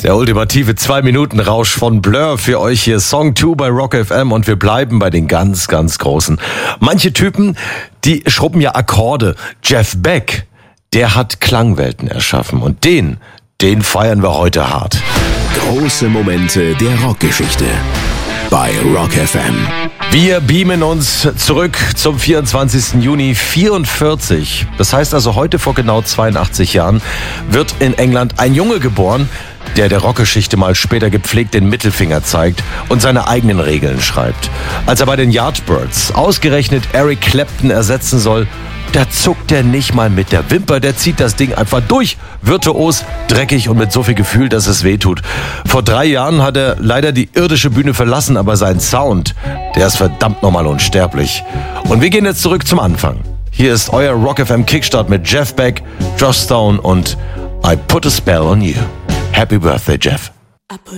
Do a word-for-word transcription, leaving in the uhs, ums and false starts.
Der ultimative zwei-Minuten-Rausch von Blur für euch hier. Song zwei bei Rock F M und wir bleiben bei den ganz, ganz Großen. Manche Typen, die schrubben ja Akkorde. Jeff Beck, der hat Klangwelten erschaffen und den, den feiern wir heute hart. Große Momente der Rockgeschichte bei Rock F M. Wir beamen uns zurück zum vierundzwanzigsten Juni vierundvierzig. Das heißt also, heute vor genau zweiundachtzig Jahren wird in England ein Junge geboren, der der Rockgeschichte mal später gepflegt den Mittelfinger zeigt und seine eigenen Regeln schreibt. Als er bei den Yardbirds ausgerechnet Eric Clapton ersetzen soll, da zuckt er nicht mal mit der Wimper, der zieht das Ding einfach durch. Virtuos, dreckig und mit so viel Gefühl, dass es weh tut. Vor drei Jahren hat er leider die irdische Bühne verlassen, aber sein Sound, der ist verdammt nochmal unsterblich. Und wir gehen jetzt zurück zum Anfang. Hier ist euer Rock F M Kickstart mit Jeff Beck, Joss Stone und I Put a Spell on You. Happy Birthday, Jeff.